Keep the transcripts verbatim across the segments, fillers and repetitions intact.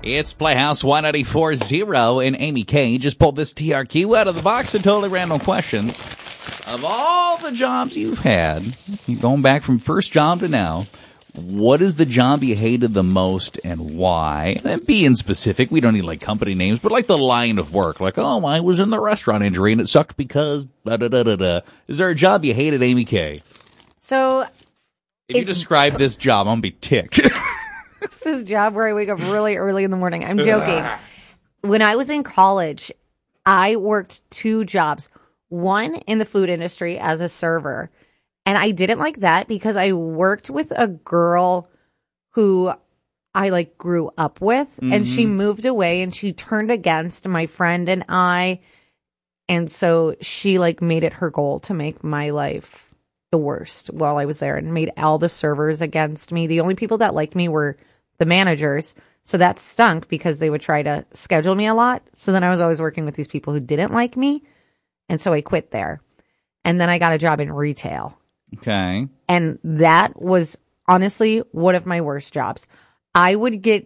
It's Playhouse one ninety-four point oh, and Amy K just pulled this T R Q out of the box of totally random questions. Of all the jobs you've had, going back from first job to now, what is the job you hated the most and why? And being specific, we don't need like company names, but like the line of work. Like, oh, I was in the restaurant industry and it sucked because da da da da da. Is there a job you hated, Amy K? So, if you describe this job, I'm gonna be ticked. This is a job where I wake up really early in the morning. I'm joking. When I was in college, I worked two jobs. One in the food industry as a server. And I didn't like that because I worked with a girl who I like grew up with, mm-hmm. and she moved away and she turned against my friend and I. And so she like made it her goal to make my life the worst while I was there and made all the servers against me. The only people that liked me were the managers. So that stunk because they would try to schedule me a lot. So then I was always working with these people who didn't like me. And so I quit there. And then I got a job in retail. Okay. And that was honestly one of my worst jobs. I would get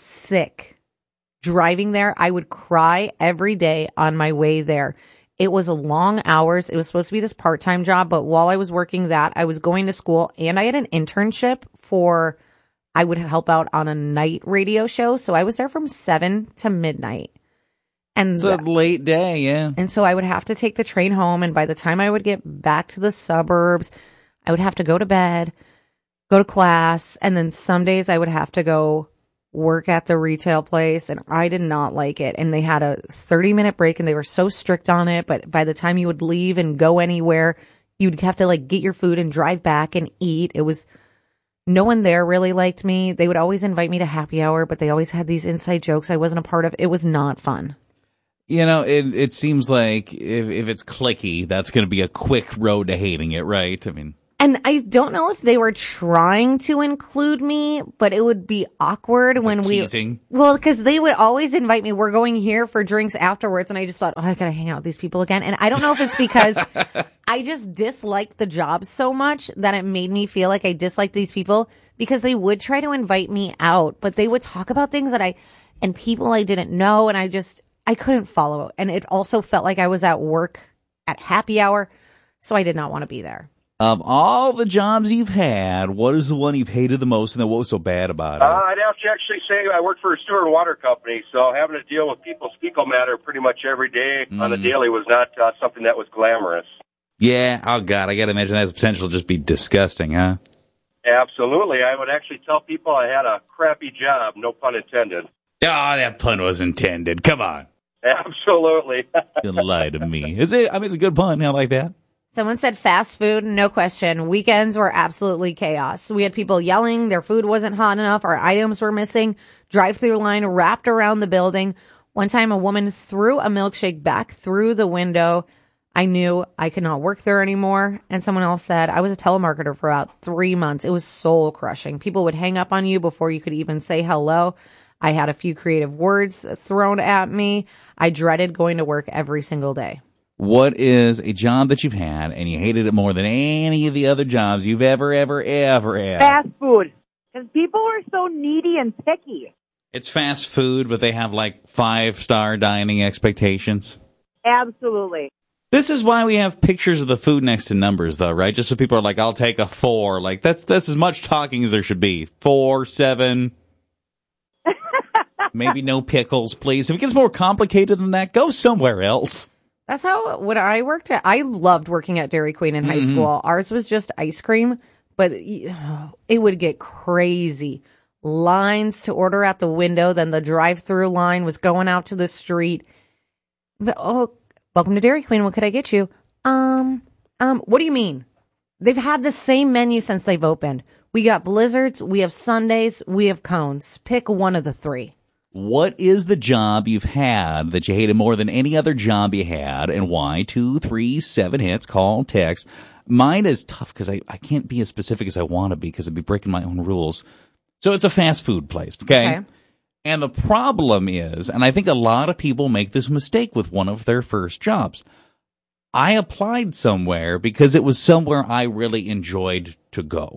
sick driving there. I would cry every day on my way there. It was long hours. It was supposed to be this part-time job, but while I was working that, I was going to school and I had an internship for, I would help out on a night radio show. So I was there from seven to midnight. And it's a late day, yeah. And so I would have to take the train home. And by the time I would get back to the suburbs, I would have to go to bed, go to class. And then some days I would have to go work at the retail place. And I did not like it. And they had a thirty minute break and they were so strict on it. But by the time you would leave and go anywhere, you'd have to like get your food and drive back and eat. It was, no one there really liked me. They would always invite me to happy hour, but they always had these inside jokes I wasn't a part of. It was not fun. You know, it it seems like if if it's cliquey, that's going to be a quick road to hating it, right? I mean, and I don't know if they were trying to include me, but it would be awkward when we teasing. Well, because they would always invite me. We're going here for drinks afterwards, and I just thought, oh, I gotta hang out with these people again. And I don't know if it's because I just disliked the job so much that it made me feel like I disliked these people because they would try to invite me out, but they would talk about things that I and people I didn't know, and I just. I couldn't follow it. And it also felt like I was at work at happy hour. So I did not want to be there. Of all the jobs you've had, what is the one you've hated the most and then what was so bad about it? Uh, I'd have to actually say I worked for a sewer and water company. So having to deal with people's fecal matter pretty much every day mm. on the daily was not uh, something that was glamorous. Yeah. Oh, God. I got to imagine that has potential to just be disgusting, huh? Absolutely. I would actually tell people I had a crappy job, no pun intended. Oh, that pun was intended. Come on. Absolutely. Don't lie to me. Is it? I mean, it's a good pun. I like that. Someone said fast food, no question. Weekends were absolutely chaos. We had people yelling, their food wasn't hot enough, our items were missing, drive-through line wrapped around the building. One time a woman threw a milkshake back through the window. I knew I could not work there anymore. And someone else said, I was a telemarketer for about three months. It was soul-crushing. People would hang up on you before you could even say hello. I had a few creative words thrown at me. I dreaded going to work every single day. What is a job that you've had and you hated it more than any of the other jobs you've ever, ever, ever had? Fast food. Because people are so needy and picky. It's fast food, but they have like five-star dining expectations. Absolutely. This is why we have pictures of the food next to numbers, though, right? Just so people are like, I'll take a four. Like, that's that's as much talking as there should be. Four, seven... Maybe no pickles, please. If it gets more complicated than that, go somewhere else. That's how, when I worked at, I loved working at Dairy Queen in high mm-hmm. school. Ours was just ice cream, but it would get crazy. Lines to order at the window, then the drive-through line was going out to the street. But, oh, welcome to Dairy Queen. What could I get you? Um, um, what do you mean? They've had the same menu since they've opened. We got blizzards, we have sundaes, we have cones. Pick one of the three. What is the job you've had that you hated more than any other job you had, and why? Two, three, seven hits, call, text. Mine is tough because I, I can't be as specific as I want to be because I'd be breaking my own rules. So it's a fast food place, okay? okay? And the problem is, and I think a lot of people make this mistake with one of their first jobs. I applied somewhere because it was somewhere I really enjoyed to go.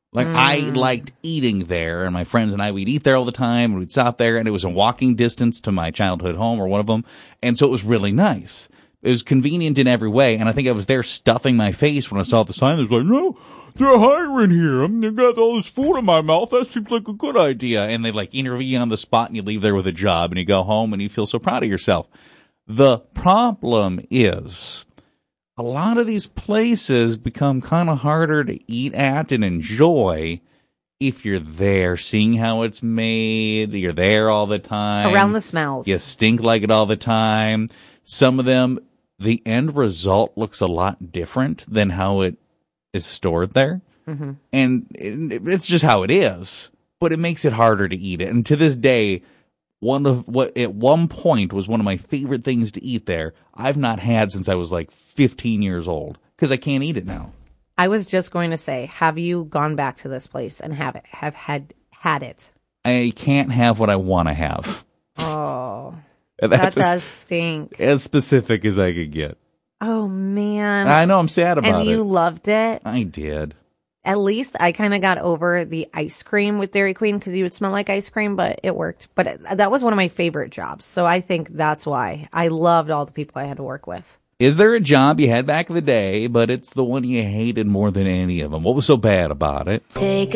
Like, mm. I liked eating there, and my friends and I, we'd eat there all the time, and we'd stop there, and it was a walking distance to my childhood home, or one of them, and so it was really nice. It was convenient in every way, and I think I was there stuffing my face when I saw the sign that was like, no, they're hiring here. I mean, they've got all this food in my mouth. That seems like a good idea. And they like interview you on the spot, and you leave there with a job, and you go home, and you feel so proud of yourself. The problem is, a lot of these places become kind of harder to eat at and enjoy if you're there, seeing how it's made. You're there all the time. Around the smells. You stink like it all the time. Some of them, the end result looks a lot different than how it is stored there. Mm-hmm. And it, it's just how it is. But it makes it harder to eat it. And to this day, one of what at one point was one of my favorite things to eat there, I've not had since I was like fifteen years old because I can't eat it now. I was just going to say, have you gone back to this place and have it, have had had it? I can't have what I want to have. Oh, That's that does as, stink. As specific as I could get. Oh man, I know I'm sad about it. And you it. loved it. I did. At least I kind of got over the ice cream with Dairy Queen because you would smell like ice cream, but it worked. But it, that was one of my favorite jobs. So I think that's why I loved all the people I had to work with. Is there a job you had back in the day, but it's the one you hated more than any of them? What was so bad about it? Take